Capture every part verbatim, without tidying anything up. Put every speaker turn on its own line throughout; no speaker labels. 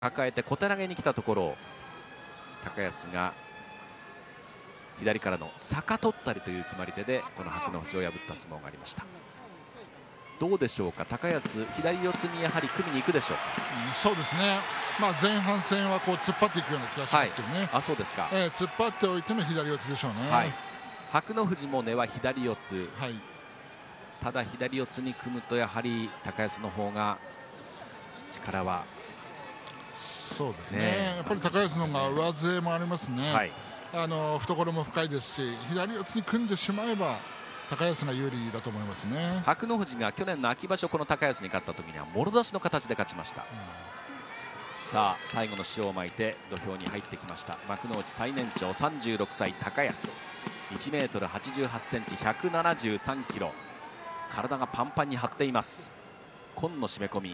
抱えて小手投げに来たところを高安が左からの逆取ったりという決まり手でこの白の富士を破った相撲がありました。どうでしょうか、高安左四つにやはり組みに行くでしょうか。
うん、そうですね、まあ、前半戦はこう突っ張っていくような気がしますけどね、
はい、あそうですか、
えー、突っ張っておいての左四つでしょうね、
はい、白の富士も根は左四つ、
はい、
ただ左四つに組むとやはり高安の方が力は
そうですね、
ね、
やっぱり高安の方が上背もありますね、
はい、
あの懐も深いですし、左四つに組んでしまえば高安が有利だと思いますね。
白の富士が去年の秋場所この高安に勝った時にはもろ差しの形で勝ちました、うん、さあ最後の塩を巻いて土俵に入ってきました。幕内最年長さんじゅうろくさい高安、いちメートルはちじゅうはちセンチ、ひゃくななじゅうさんキロ、体がパンパンに張っています。紺の締め込み、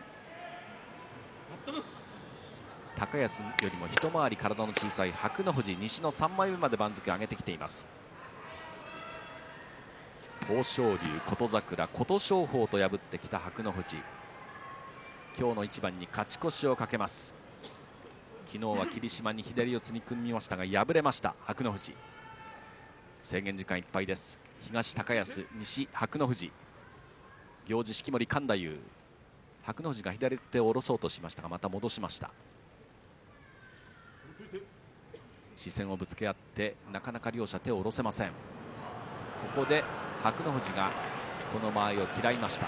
高安よりも一回り体の小さい白の富士、西のさんまいめまで番付を上げてきています。豊昇龍、琴櫻、琴勝峰と破ってきた白の富士、今日の一番に勝ち越しをかけます。昨日は霧島に左四つに組みましたが敗れました白の富士。制限時間いっぱいです。東高安、西白の富士、行司式守神太夫、白の富士が左手を下ろそうとしましたがまた戻しました。視線をぶつけ合ってなかなか両者手を下ろせません。ここで白の富士がこの間合いを嫌いました。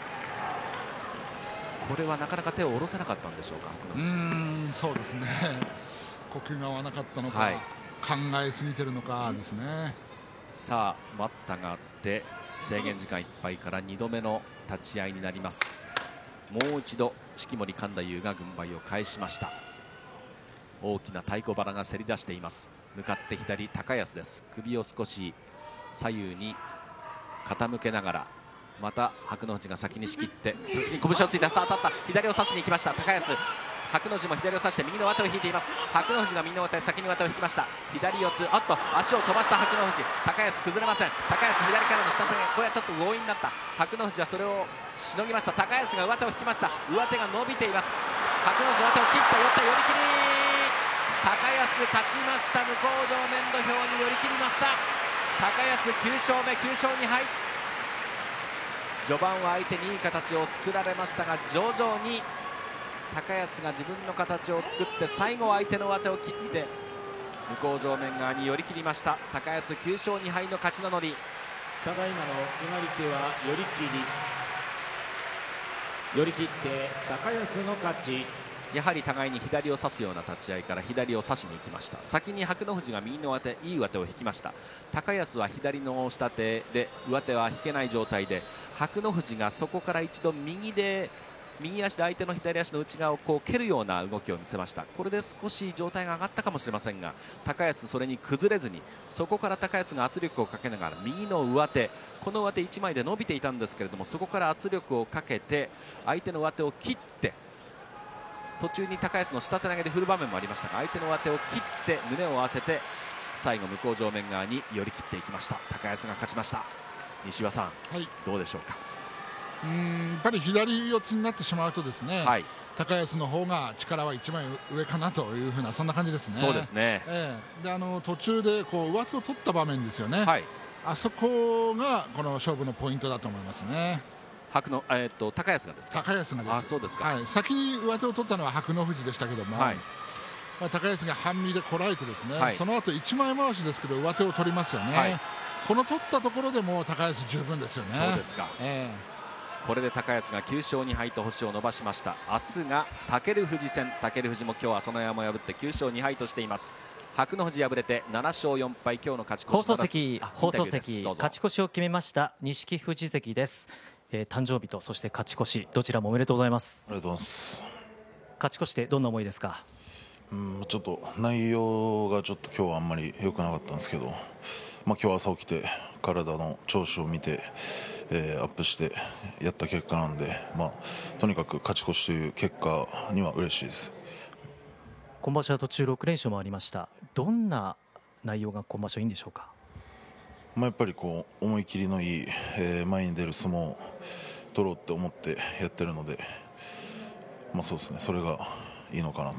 これはなかなか手を下ろせなかったんでしょうか。白の富士、うー
ん、そうですね、呼吸が合わなかったのか、はい、考えすぎてるのかですね。
さあ待ったがあって制限時間いっぱいからにどめの立ち合いになります。もう一度式守神太夫が軍配を返しました。大きな太鼓腹がせり出しています。向かって左高安です。首を少し左右に傾けながらまた白の富士が先に仕切って先に拳をついた。さあ当たった、左を差しに行きました高安。白の富士も左を差して右の上手を引いています。白の富士が右の上手、先に上手を引きました。左四つ、あっと足を飛ばした白の富士、高安崩れません。高安左からの下手、これはちょっと強引になった。白の富士はそれをしのぎました。高安が上手を引きました。上手が伸びています。白の富士上手を切った寄った寄り切り、高安勝ちました。向正面土俵に寄り切りました。高安きゅう勝目、きゅう勝に敗。序盤は相手にいい形を作られましたが徐々に高安が自分の形を作って最後は相手の上手を切って向正面側に寄り切りました。高安きゅう勝に敗の勝ち名乗り。
ただいまの決まり手は寄り切り、寄り切って高安の勝ち。
やはり互いに左を差すような立ち合いから左を差しに行きました。先に白の富士が右の上手、いい上手を引きました。高安は左の下手で上手は引けない状態で、白の富士がそこから一度右で右足で相手の左足の内側をこう蹴るような動きを見せました。これで少し状態が上がったかもしれませんが高安それに崩れずに、そこから高安が圧力をかけながら右の上手、この上手いちまいで伸びていたんですけれども、そこから圧力をかけて相手の上手を切って、途中に高安の下手投げで振る場面もありましたが相手の上手を切って胸を合わせて最後向正面側に寄り切っていきました。高安が勝ちました。西岩さん、はい、どうでしょうか。
うーん、やっぱり左四つになってしまうとですね、はい、高安の方が力はいちまい上かなというふうなそんな感じですね。
そうですね、
えー、であの途中でこう上手を取った場面ですよね、はい、あそこがこの勝負のポイントだと思いますね。
白の、えー、と高安がですか。
高安がです。
あ、そうですか、
はい、先に上手を取ったのは白の富士でしたけども、はい、まあ、高安が半身でこらえてですね、はい、その後一枚回しですけど上手を取りますよね、はい、この取ったところでも高安十分ですよね。
そうですか、えー、これで高安がきゅう勝に敗と星を伸ばしました。明日が武富士戦、武富士も今日は朝乃山を破ってきゅう勝に敗としています。白の富士敗れてなな勝よん敗、今日の勝ち越し。
放送席、放送席、勝ち越しを決めました錦富士関です。えー、誕生日とそして勝ち越しどちらもおめでとうございます。
ありがとうございます。
勝ち越してどんな思いですか。
うん、ちょっと内容がちょっと今日はあんまり良くなかったんですけど、まあ、今日朝起きて体の調子を見て、えー、アップしてやった結果なんで、まあ、とにかく勝ち越しという結果には嬉しいです。
今場所は途中ろく連勝もありました。どんな内容が今場所いいんでしょうか。
まあ、やっぱりこう思い切りのいい、えー、前に出る相撲を取ろうって思ってやってるので、まあ、そうですね、それがいいのかな